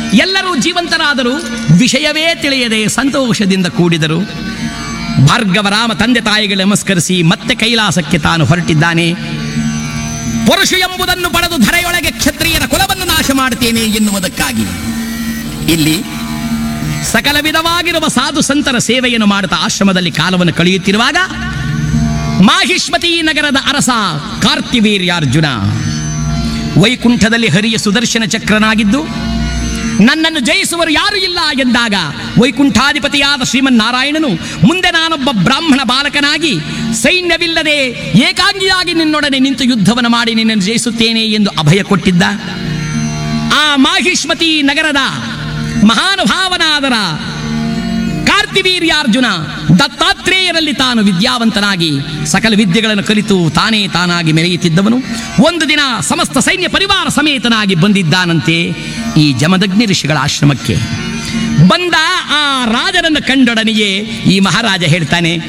ಎಲ್ಲರೂ ಜೀವಂತರಾದರು, ವಿಷಯವೇ ತಿಳಿಯದೆ ಸಂತೋಷದಿಂದ ಕೂಡಿದರು. ಭಾರ್ಗವರಾಮ ತಂದೆ ತಾಯಿಗಳು ನಮಸ್ಕರಿಸಿ ಮತ್ತೆ ಕೈಲಾಸಕ್ಕೆ ತಾನು ಹೊರಟಿದ್ದಾನೆ. ಪುರುಷ ಎಂಬುದನ್ನು ಪಡೆದು ಧರೆಯೊಳಗೆ ಕ್ಷತ್ರಿಯರ ಕುಲವನ್ನು ನಾಶ ಮಾಡುತ್ತೇನೆ ಎನ್ನುವುದಕ್ಕಾಗಿ ಇಲ್ಲಿ ಸಕಲ ವಿಧವಾಗಿರುವ ಸಾಧು ಸಂತರ ಸೇವೆಯನ್ನು ಮಾಡುತ್ತಾ ಆಶ್ರಮದಲ್ಲಿ ಕಾಲವನ್ನು ಕಳೆಯುತ್ತಿರುವಾಗ ಮಾಹಿಷ್ಮತಿ ನಗರದ ಅರಸ ಕಾರ್ತಿವೀರ್ಯಾರ್ಜುನ ವೈಕುಂಠದಲ್ಲಿ ಹರಿಯ ಸುದರ್ಶನ ಚಕ್ರನಾಗಿದ್ದು ನನ್ನನ್ನು ಜಯಿಸುವರು ಯಾರು ಇಲ್ಲ ಎಂದಾಗ ವೈಕುಂಠಾಧಿಪತಿಯಾದ ಶ್ರೀಮನ್ನಾರಾಯಣನು ಮುಂದೆ ನಾನೊಬ್ಬ ಬ್ರಾಹ್ಮಣ ಬಾಲಕನಾಗಿ ಸೈನ್ಯವಿಲ್ಲದೆ ಏಕಾಂಗಿಯಾಗಿ ನಿನ್ನೊಡನೆ ನಿಂತು ಯುದ್ಧವನ್ನು ಮಾಡಿ ನಿನ್ನನ್ನು ಜಯಿಸುತ್ತೇನೆ ಎಂದು ಅಭಯ ಕೊಟ್ಟಿದ್ದ. ಆ ಮಾಹಿಷ್ಮತಿ ನಗರದ ಮಹಾನುಭಾವನಾದರ ಕಾರ್ತಿವೀರ್ಯಾರ್ಜುನ ದತ್ತಾತ್ರೇಯರಲ್ಲಿ ತಾನು ವಿದ್ಯಾವಂತನಾಗಿ ಸಕಲ ವಿದ್ಯೆಗಳನ್ನು ಕಲಿತು ತಾನೇ ತಾನಾಗಿ ಮೆರೆಯುತ್ತಿದ್ದವನು ಒಂದು ದಿನ ಸಮಸ್ತ ಸೈನ್ಯ ಪರಿವಾರ ಸಮೇತನಾಗಿ ಬಂದಿದ್ದಾನಂತೆ ಈ ಜಮದಗ್ನಿ ಋಷಿಗಳ ಆಶ್ರಮಕ್ಕೆ. ಬಂದ ಆ ರಾಜನನ್ನು ಕಂಡೊಡನೆಯೇ ಈ ಮಹಾರಾಜ ಹೇಳ್ತಾನೆ,